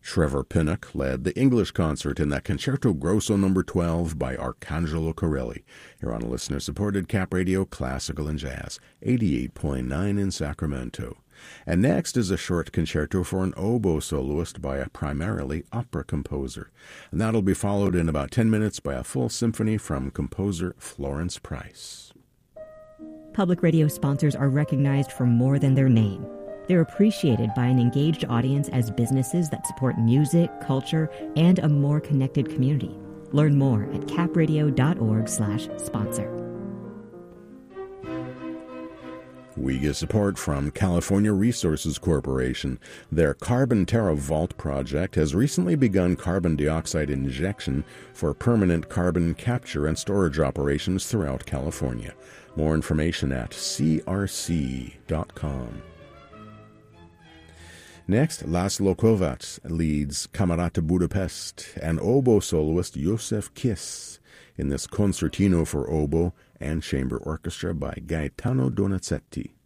Trevor Pinnock led the English concert in that Concerto Grosso No. 12 by Arcangelo Corelli. You're on a listener-supported Cap Radio Classical and Jazz, 88.9 in Sacramento. And next is a short concerto for an oboe soloist by a primarily opera composer. And that'll be followed in about 10 minutes by a full symphony from composer Florence Price. Public radio sponsors are recognized for more than their name. They're appreciated by an engaged audience as businesses that support music, culture, and a more connected community. Learn more at capradio.org/sponsor. We get support from California Resources Corporation. Their Carbon Terra Vault project has recently begun carbon dioxide injection for permanent carbon capture and storage operations throughout California. More information at crc.com. Next, Laszlo Kovacs leads Camerata Budapest and oboe soloist Josef Kiss in this concertino for oboe and chamber orchestra by Gaetano Donizetti.